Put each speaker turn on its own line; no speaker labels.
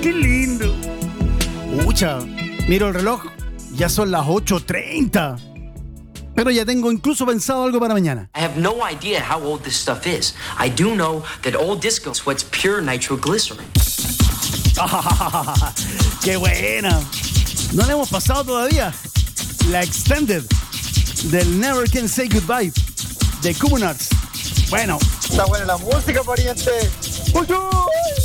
¡Qué lindo! Pucha, miro el reloj, ya son las 8:30. Pero ya tengo incluso pensado algo para mañana.
I have no idea how old this stuff is. I do know that old disco sweats pure nitroglycerin.
¡Qué buena! No le hemos pasado todavía la extended del Never Can Say Goodbye de Cubo Nuts. Bueno.
Está buena la música, pariente. ¡Uy!